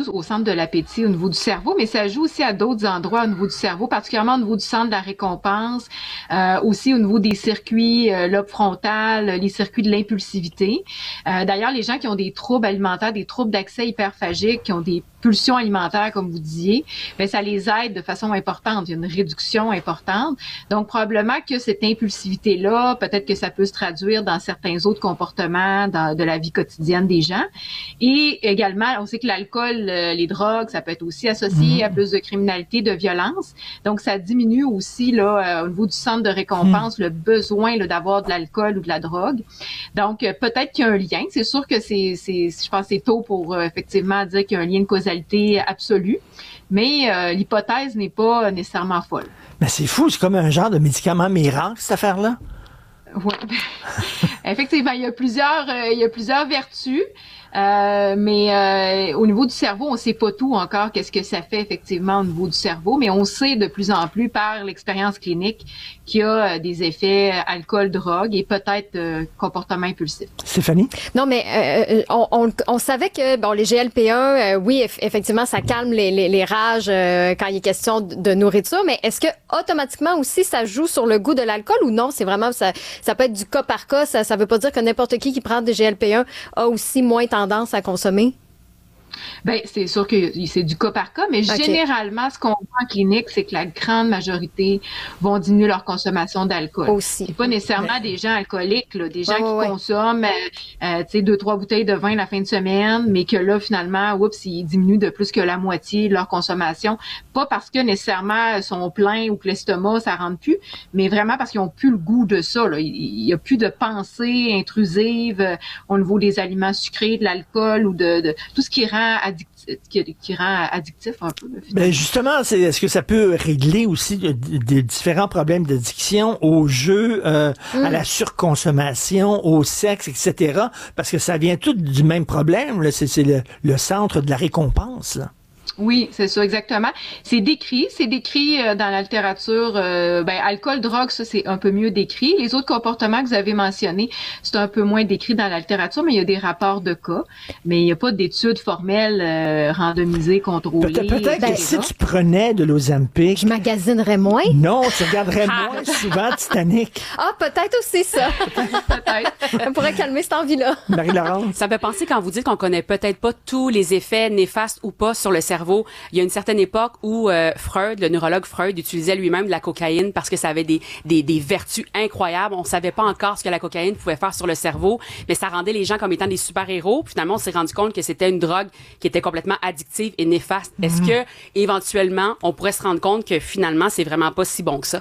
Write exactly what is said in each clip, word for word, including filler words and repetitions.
joue au centre de l'appétit au niveau du cerveau, mais ça joue aussi à d'autres endroits au niveau du cerveau, particulièrement au niveau du centre de la récompense, euh, aussi au niveau des circuits euh, lobe frontal, les circuits de l'impulsivité. Euh, d'ailleurs, les gens qui ont des troubles alimentaires, des troubles d'accès hyperphagique, qui ont des pulsions alimentaires, comme vous disiez, ben ça les aide de façon importante. Il y a une réduction importante. Donc, probablement que cette impulsivité-là, peut-être que ça peut se traduire dans certains autres comportements dans, de la vie quotidienne des gens. Et également, on sait que l'alcool, euh, les drogues, ça peut être aussi associé mmh. à plus de criminalité, de violence. Donc, ça diminue aussi là euh, au niveau du centre de récompense mmh. le besoin là, d'avoir de l'alcool ou de la drogue. Donc, euh, peut-être qu'il y a un lien. C'est sûr que c'est, c'est je pense que c'est tôt pour euh, effectivement dire qu'il y a un lien de causalité absolue, mais euh, l'hypothèse n'est pas nécessairement folle. Mais c'est fou, c'est comme un genre de médicament miracle, cette affaire-là. Oui. Effectivement, il y a plusieurs, euh, il y a plusieurs vertus. Euh, mais euh, au niveau du cerveau, on ne sait pas tout encore, qu'est-ce que ça fait effectivement au niveau du cerveau, mais on sait de plus en plus par l'expérience clinique qu'il y a euh, des effets euh, alcool, drogue et peut-être euh, comportement impulsif. Stéphanie? Non, mais euh, on, on, on savait que bon, les G L P un, euh, oui, eff- effectivement, ça calme les, les, les rages euh, quand il est question de, de nourriture, mais est-ce que automatiquement aussi ça joue sur le goût de l'alcool ou non? C'est vraiment ça, ça peut être du cas par cas. Ça, ça veut pas dire que n'importe qui qui prend des G L P un a aussi moins tendance tendance à consommer? Ben, c'est sûr que c'est du cas par cas, mais okay. généralement, ce qu'on voit en clinique, c'est que la grande majorité vont diminuer leur consommation d'alcool. Aussi. C'est pas nécessairement des gens alcooliques, là, des gens oh, qui ouais. consomment, euh, euh, tu sais, deux, trois bouteilles de vin la fin de semaine, mais que là, finalement, oups, ils diminuent de plus que la moitié de leur consommation. Pas parce que nécessairement ils sont pleins ou que l'estomac, ça rentre plus, mais vraiment parce qu'ils ont plus le goût de ça, là. Il y a plus de pensée intrusive euh, au niveau des aliments sucrés, de l'alcool ou de, de tout ce qui rend addictif, qui, qui rend addictif un peu. Ben justement, c'est, est-ce que ça peut régler aussi des de, de différents problèmes d'addiction au jeu, euh, mm. à la surconsommation, au sexe, et cetera. Parce que ça vient tout du même problème. Là. C'est, c'est le, le centre de la récompense, là. Oui, c'est ça, exactement. C'est décrit, c'est décrit euh, dans la littérature. Euh, ben, alcool, drogue, ça, c'est un peu mieux décrit. Les autres comportements que vous avez mentionnés, c'est un peu moins décrit dans la littérature, mais il y a des rapports de cas. Mais il n'y a pas d'études formelles euh, randomisées, contrôlées. Peut-être, peut-être ben, que si tu prenais de l'Ozempic... Je magasinerais moins. Non, tu regarderais moins souvent Titanic. Ah, peut-être aussi ça. Peut-être. Ça pourrait calmer cette envie-là. Marie-Laurence? Ça me fait penser quand vous dites qu'on connaît peut-être pas tous les effets néfastes ou pas sur le cerveau. Il y a une certaine époque où euh, Freud, le neurologue Freud, utilisait lui-même de la cocaïne parce que ça avait des, des, des vertus incroyables. On savait pas encore ce que la cocaïne pouvait faire sur le cerveau, mais ça rendait les gens comme étant des super-héros. Puis finalement, on s'est rendu compte que c'était une drogue qui était complètement addictive et néfaste. Mm-hmm. Est-ce que, éventuellement, on pourrait se rendre compte que finalement, c'est vraiment pas si bon que ça?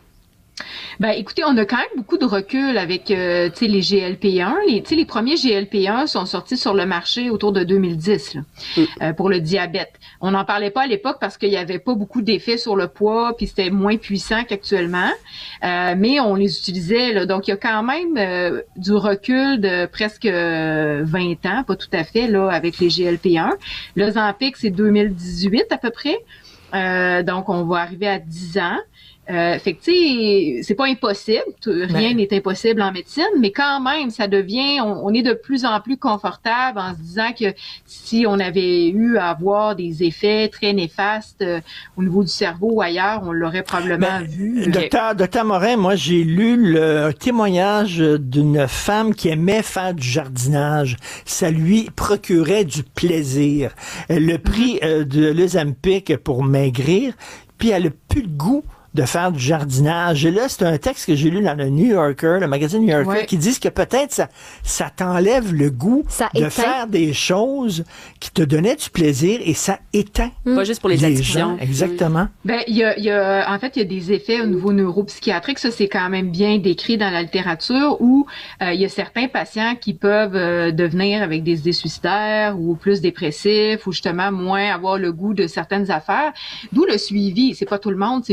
Ben, écoutez, on a quand même beaucoup de recul avec, euh, tu sais, les G L P un. Les, tu sais, les premiers G L P un sont sortis sur le marché autour de deux mille dix, là, mm. euh, pour le diabète. On n'en parlait pas à l'époque parce qu'il y avait pas beaucoup d'effets sur le poids, puis c'était moins puissant qu'actuellement. Euh, mais on les utilisait, là. Donc, il y a quand même euh, du recul de presque vingt ans, pas tout à fait, là, avec les G L P un. L'Ozempic, c'est deux mille dix-huit à peu près. Euh, donc, on va arriver à dix ans. Euh, fait que tu sais, c'est pas impossible, rien mais... n'est impossible en médecine, mais quand même, ça devient, on, on est de plus en plus confortable en se disant que si on avait eu à avoir des effets très néfastes euh, au niveau du cerveau ou ailleurs, on l'aurait probablement mais, vu. Docteur, docteur Morin, moi j'ai lu le un témoignage d'une femme qui aimait faire du jardinage. Ça lui procurait du plaisir. Elle a pris mm-hmm. euh, de l'Ozempic pour maigrir, puis elle a plus de goût de faire du jardinage. Et là, c'est un texte que j'ai lu dans le New Yorker, le magazine New Yorker, ouais. qui dit que peut-être ça, ça t'enlève le goût ça de éteint. faire des choses qui te donnaient du plaisir et ça éteint. Mmh. Pas juste pour les, les addictions. Gens, exactement. Ben, il y a, il y a, en fait, il y a des effets au niveau neuropsychiatrique. Ça, c'est quand même bien décrit dans la littérature où euh, il y a certains patients qui peuvent euh, devenir avec des idées suicidaires ou plus dépressifs ou justement moins avoir le goût de certaines affaires. D'où le suivi. C'est pas tout le monde, c'est une minorité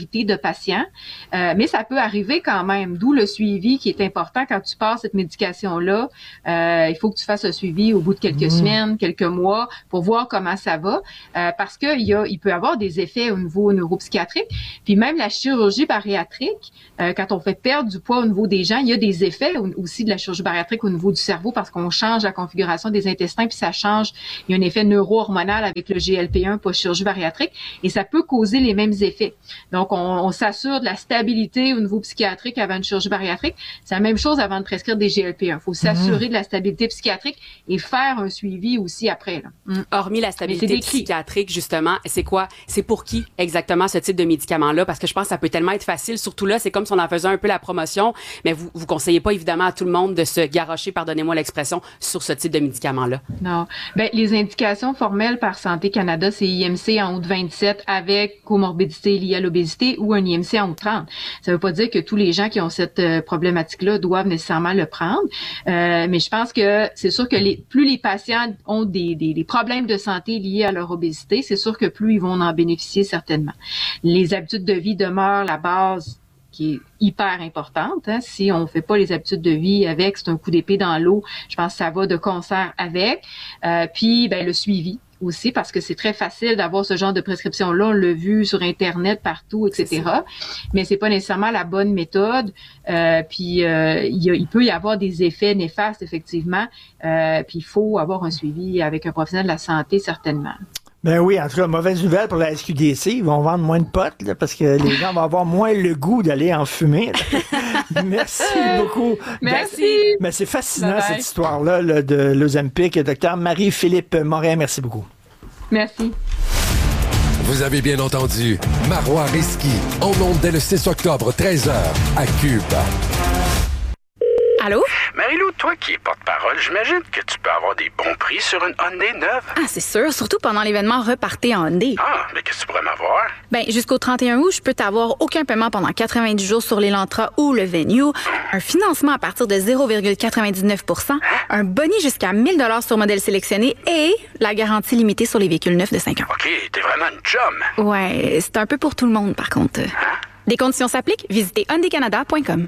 minorité de patients, euh, mais ça peut arriver quand même, d'où le suivi qui est important quand tu passes cette médication-là. Euh, il faut que tu fasses un suivi au bout de quelques mmh. semaines, quelques mois, pour voir comment ça va, euh, parce que il y a, il peut y avoir des effets au niveau neuropsychiatrique, puis même la chirurgie bariatrique, euh, quand on fait perdre du poids au niveau des gens, il y a des effets aussi de la chirurgie bariatrique au niveau du cerveau, parce qu'on change la configuration des intestins, puis ça change, il y a un effet neuro-hormonal avec le G L P un post-chirurgie bariatrique, et ça peut causer les mêmes effets. Donc, on, on s'assure de la stabilité au niveau psychiatrique avant une chirurgie bariatrique. C'est la même chose avant de prescrire des G L P un. Il faut s'assurer mmh. de la stabilité psychiatrique et faire un suivi aussi après. Là. Mmh. Hormis la stabilité psychiatrique, justement, c'est quoi? C'est pour qui exactement ce type de médicament-là? Parce que je pense que ça peut tellement être facile. Surtout là, c'est comme si on en faisait un peu la promotion, mais vous vous conseillez pas évidemment à tout le monde de se garrocher, pardonnez-moi l'expression, sur ce type de médicament-là. Non. Ben, les indications formelles par Santé Canada, c'est I M C en haut de vingt-sept avec comorbidité liée à l'obésité ou un I M C en haut de trente. Ça veut pas dire que tous les gens qui ont cette euh, problématique-là doivent nécessairement le prendre, euh, mais je pense que c'est sûr que les, plus les patients ont des, des, des problèmes de santé liés à leur obésité, c'est sûr que plus ils vont en bénéficier certainement. Les habitudes de vie demeurent la base qui est hyper importante. Hein. Si on fait pas les habitudes de vie avec, c'est un coup d'épée dans l'eau. Je pense que ça va de concert avec. Euh, puis, ben le suivi aussi, parce que c'est très facile d'avoir ce genre de prescription-là. On l'a vu sur Internet, partout, et cetera. Mais c'est pas nécessairement la bonne méthode. Euh, puis, euh, il, y a, il peut y avoir des effets néfastes, effectivement. Euh, puis, il faut avoir un suivi avec un professionnel de la santé, certainement. Ben oui, en tout cas, mauvaise nouvelle pour la S Q D C. Ils vont vendre moins de potes, là, parce que les gens vont avoir moins le goût d'aller en fumer. Merci beaucoup. Merci. Ben, ben, c'est fascinant, bye bye. Cette histoire-là là, de l'Ozempic. Docteur Marie-Philippe Morin, merci beaucoup. Merci. Vous avez bien entendu, Marois Risky, en ondes dès le six octobre, treize heures, à Cube. Allô? Marie-Lou, toi qui es porte-parole, j'imagine que tu peux avoir des bons prix sur une Hyundai neuve. Ah, c'est sûr, surtout pendant l'événement Repartez en Hyundai. Ah, mais qu'est-ce que tu pourrais m'avoir? Ben, jusqu'au trente et un août, je peux t'avoir aucun paiement pendant quatre-vingt-dix jours sur l'Elantra ou le Venue, un financement à partir de zéro virgule quatre-vingt-dix-neuf pour cent, hein? Un boni jusqu'à mille dollars sur modèle sélectionné et la garantie limitée sur les véhicules neufs de cinq ans. OK, t'es vraiment une chum. Ouais, c'est un peu pour tout le monde, par contre. Hein? Des conditions s'appliquent, visitez hyundai canada point com.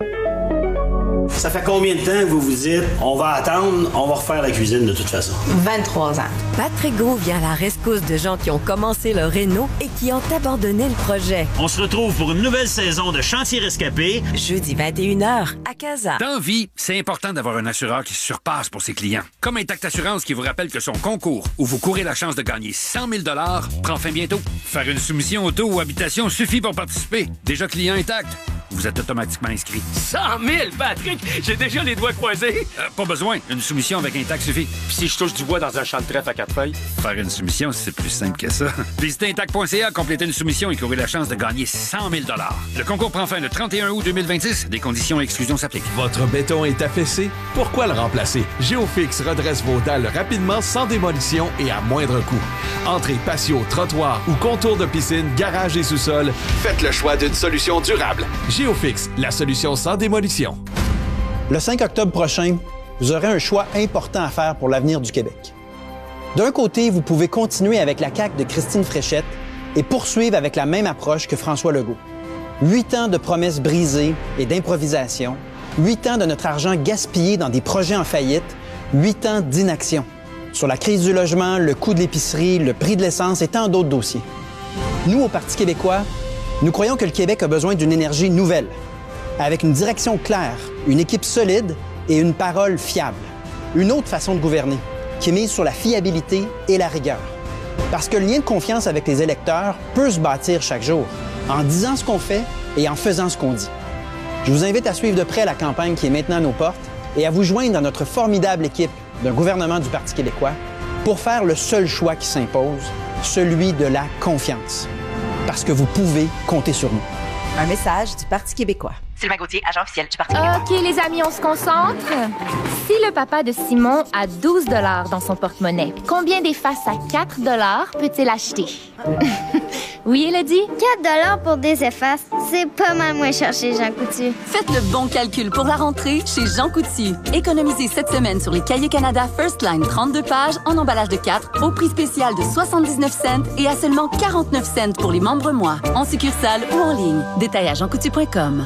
Ça fait combien de temps que vous vous dites on va attendre, on va refaire la cuisine de toute façon? vingt-trois ans. Patrick Gros vient à la rescousse de gens qui ont commencé leur réno et qui ont abandonné le projet. On se retrouve pour une nouvelle saison de Chantier Rescapé. Jeudi vingt et une heures à Casa. Dans vie, c'est important d'avoir un assureur qui se surpasse pour ses clients. Comme Intact Assurance qui vous rappelle que son concours, où vous courez la chance de gagner cent mille dollars, prend fin bientôt. Faire une soumission auto ou habitation suffit pour participer. Déjà client Intact, vous êtes automatiquement inscrit. cent mille, Patrick! J'ai déjà les doigts croisés. Euh, pas besoin. Une soumission avec Intact suffit. Puis si je touche du bois dans un champ de trèfle à quatre feuilles? Faire une soumission, c'est plus simple que ça. Visitez intact point c a, complétez une soumission et courez la chance de gagner cent mille dollars. Le concours prend fin le trente et un août deux mille vingt-six. Des conditions et exclusions s'appliquent. Votre béton est affaissé? Pourquoi le remplacer? Géofix redresse vos dalles rapidement, sans démolition et à moindre coût. Entrée, patio, trottoir ou contour de piscine, garage et sous-sol, faites le choix d'une solution durable. Géofix, la solution sans démolition. Le cinq octobre prochain, vous aurez un choix important à faire pour l'avenir du Québec. D'un côté, vous pouvez continuer avec la C A Q de Christine Fréchette et poursuivre avec la même approche que François Legault. Huit ans de promesses brisées et d'improvisation, huit ans de notre argent gaspillé dans des projets en faillite, huit ans d'inaction sur la crise du logement, le coût de l'épicerie, le prix de l'essence et tant d'autres dossiers. Nous, au Parti québécois, nous croyons que le Québec a besoin d'une énergie nouvelle, avec une direction claire, une équipe solide et une parole fiable. Une autre façon de gouverner, qui est mise sur la fiabilité et la rigueur. Parce que le lien de confiance avec les électeurs peut se bâtir chaque jour, en disant ce qu'on fait et en faisant ce qu'on dit. Je vous invite à suivre de près la campagne qui est maintenant à nos portes et à vous joindre à notre formidable équipe d'un gouvernement du Parti québécois pour faire le seul choix qui s'impose, celui de la confiance. Parce que vous pouvez compter sur nous. Un message du Parti québécois. Sylvain Gauthier, agent officiel du Parti québécois. OK, les amis, on se concentre. Si le papa de Simon a douze dollars dans son porte-monnaie, combien d'effaces à quatre dollars peut-il acheter? Oui, Elodie? quatre dollars pour des effaces, c'est pas mal moins cher chez Jean Coutu. Faites le bon calcul pour la rentrée chez Jean Coutu. Économisez cette semaine sur les Cahiers Canada First Line trente-deux pages en emballage de quatre au prix spécial de soixante-dix-neuf cents et à seulement quarante-neuf cents pour les membres mois, en succursale ou en ligne. Détail à jean coutu point com.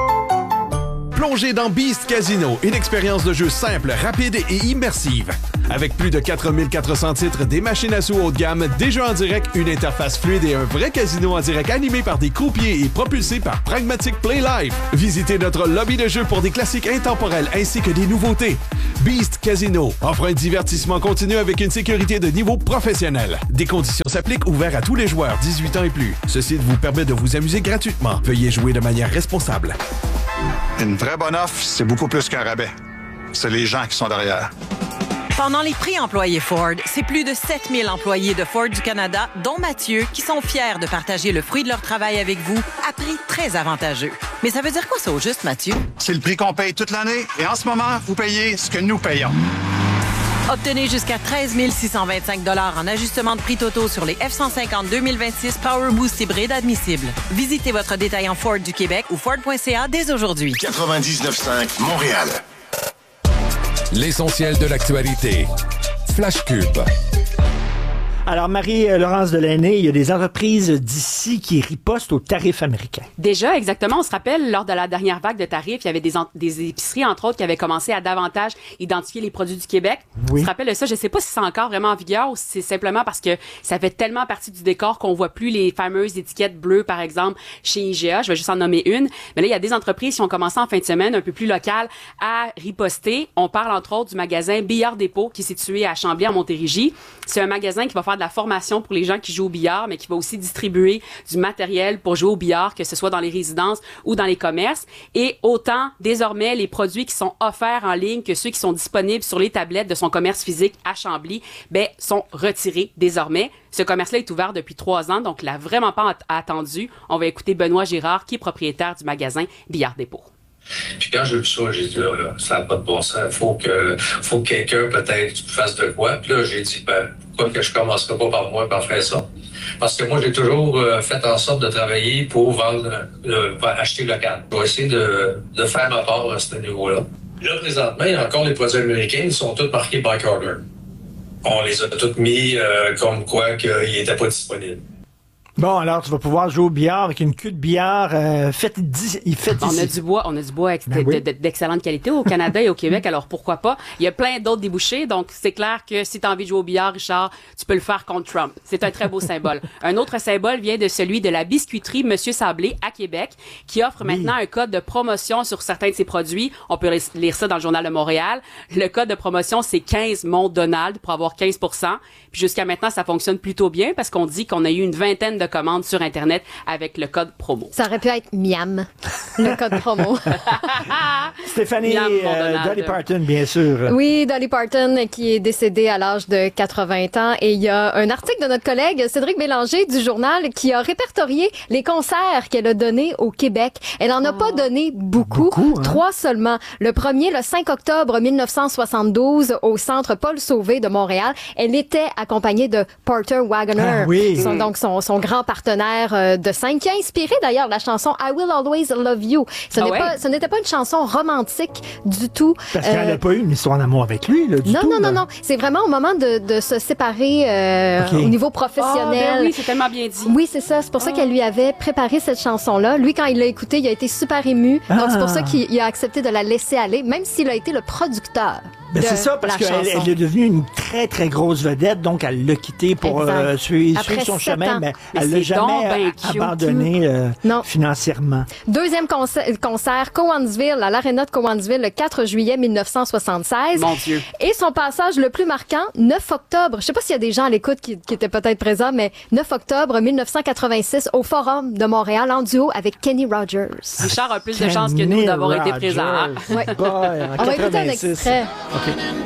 Plongez dans Beast Casino, une expérience de jeu simple, rapide et immersive. Avec plus de quatre mille quatre cents titres, des machines à sous haut de gamme, des jeux en direct, une interface fluide et un vrai casino en direct animé par des croupiers et propulsé par Pragmatic Play Live. Visitez notre lobby de jeu pour des classiques intemporels ainsi que des nouveautés. Beast Casino offre un divertissement continu avec une sécurité de niveau professionnel. Des conditions s'appliquent, ouverts à tous les joueurs dix-huit ans et plus. Ce site vous permet de vous amuser gratuitement. Veuillez jouer de manière responsable. Une vraie bonne offre, c'est beaucoup plus qu'un rabais. C'est les gens qui sont derrière. Pendant les prix employés Ford, c'est plus de sept mille employés de Ford du Canada, dont Mathieu, qui sont fiers de partager le fruit de leur travail avec vous à prix très avantageux. Mais ça veut dire quoi ça au juste, Mathieu? C'est le prix qu'on paye toute l'année et en ce moment, vous payez ce que nous payons. Obtenez jusqu'à treize mille six cent vingt-cinq dollars en ajustement de prix totaux sur les F cent cinquante deux mille vingt-six Power Boost hybride admissibles. Visitez votre détaillant Ford du Québec ou Ford point C A dès aujourd'hui. quatre-vingt-dix-neuf virgule cinq Montréal. L'essentiel de l'actualité. Flash Cube. Alors, Marie-Laurence Delaney, il y a des entreprises d'ici qui ripostent aux tarifs américains. Déjà, exactement. On se rappelle, lors de la dernière vague de tarifs, il y avait des, en- des épiceries, entre autres, qui avaient commencé à davantage identifier les produits du Québec. Oui. On se rappelle de ça. Je sais pas si c'est encore vraiment en vigueur ou si c'est simplement parce que ça fait tellement partie du décor qu'on voit plus les fameuses étiquettes bleues, par exemple, chez I G A. Je vais juste en nommer une. Mais là, il y a des entreprises qui ont commencé en fin de semaine, un peu plus locales, à riposter. On parle, entre autres, du magasin Billard Dépôt, qui est situé à Chambly, en Montérégie. C'est un magasin qui va faire de la formation pour les gens qui jouent au billard, mais qui va aussi distribuer du matériel pour jouer au billard, que ce soit dans les résidences ou dans les commerces. Et autant, désormais, les produits qui sont offerts en ligne que ceux qui sont disponibles sur les tablettes de son commerce physique à Chambly, ben, sont retirés désormais. Ce commerce-là est ouvert depuis trois ans, donc l'a vraiment pas attendu. On va écouter Benoît Girard, qui est propriétaire du magasin Billard Dépôt. Puis quand j'ai vu ça, j'ai dit, là, là ça n'a pas de bon sens. Faut que, faut que quelqu'un, peut-être, fasse de quoi. Puis là, j'ai dit, ben, pourquoi que je commencerai pas par moi, par faire ça? Parce que moi, j'ai toujours euh, fait en sorte de travailler pour vendre, euh, acheter local. Je vais essayer de, de faire ma part à ce niveau-là. Là, présentement, il y a encore les produits américains, ils sont tous marqués Back Order. On les a tous mis euh, comme quoi qu'ils n'étaient pas disponibles. Bon, alors, tu vas pouvoir jouer au billard avec une queue de billard euh, faite d'ici. On a du bois, on a du bois ex- Ben oui. de- de- d'excellente qualité au Canada et au Québec, alors pourquoi pas? Il y a plein d'autres débouchés, donc c'est clair que si tu as envie de jouer au billard, Richard, tu peux le faire contre Trump. C'est un très beau symbole. Un autre symbole vient de celui de la biscuiterie Monsieur Sablé à Québec, qui offre maintenant un code de promotion sur certains de ses produits. On peut lire ça dans le Journal de Montréal. Le code de promotion, c'est quinze Mont Donald pour avoir quinze pour cent. Puis jusqu'à maintenant, ça fonctionne plutôt bien parce qu'on dit qu'on a eu une vingtaine de commandes sur Internet avec le code promo. Ça aurait pu être Miam, le code promo. Stéphanie, Miam, mon euh, Donald. Dolly Parton, bien sûr. Oui, Dolly Parton qui est décédée à l'âge de quatre-vingts ans. Et il y a un article de notre collègue Cédric Bélanger du journal qui a répertorié les concerts qu'elle a donnés au Québec. Elle en a pas donné beaucoup, Beaucoup, hein? trois seulement. Le premier, le cinq octobre mille neuf cent soixante-douze, au Centre Paul Sauvé de Montréal. Elle était accompagnée de Porter Wagoner, Ah oui. son, donc son, son grand partenaire euh, de scène, qui a inspiré d'ailleurs la chanson I Will Always Love You. Ce Ah n'est ouais? pas, ce n'était pas une chanson romantique du tout. Parce qu'elle Euh, n'a pas eu une histoire d'amour avec lui, là, du non, tout. non, non, là. non. C'est vraiment au moment de, de se séparer euh, Ok. au niveau Ah, professionnel. ben oui, c'est tellement bien dit. Oui, c'est ça. C'est pour ça qu'elle lui avait préparé cette chanson-là. Lui, quand il l'a écoutée, il a été super ému. Donc, Ah. c'est pour ça qu'il il a accepté de la laisser aller, même s'il a été le producteur. Ben, de c'est ça, parce la qu'elle chanson. elle est devenue une très, très grosse vedette, donc elle l'a quitté pour Exact. euh, suivre, Après suivre son sept chemin, ans. mais Mais elle l'a c'est donc jamais ben euh, cute. abandonné euh, Non. financièrement. Deuxième concert, concert Cowansville, à l'Arena de Cowansville, le quatre juillet mille neuf cent soixante-seize. Mon Dieu. Et son passage le plus marquant, neuf octobre. Je sais pas s'il y a des gens à l'écoute qui, qui étaient peut-être présents, mais neuf octobre mille neuf cent quatre-vingt-six, au Forum de Montréal, en duo avec Kenny Rogers. Richard a plus de chances que nous d'avoir été Kenny présents. hein? Rogers. Ouais. Boy, en On va écouter un quatre-vingt-six. extrait. OK.